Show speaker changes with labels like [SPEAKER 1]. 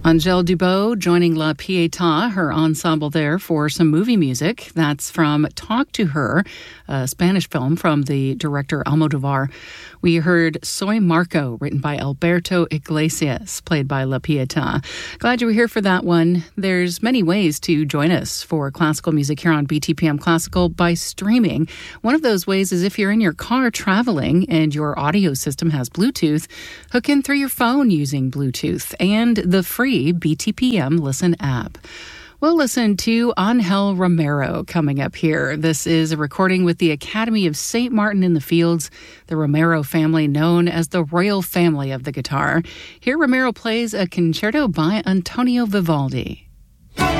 [SPEAKER 1] Angèle Dubot joining La Pietà, her ensemble there, for some movie music. That's from Talk to Her, a Spanish film from the director Almodóvar. We heard Soy Marco, written by Alberto Iglesias, played by La Pietà. Glad you were here for that one. There's many ways to join us for classical music here on BTPM Classical by streaming. One of those ways is if you're in your car traveling and your audio system has Bluetooth, hook in through your phone using Bluetooth and the free BTPM Listen app. We'll listen to Ángel Romero coming up here. This is a recording with the Academy of St. Martin in the Fields, the Romero family known as the Royal Family of the Guitar. Here Romero plays a concerto by Antonio Vivaldi.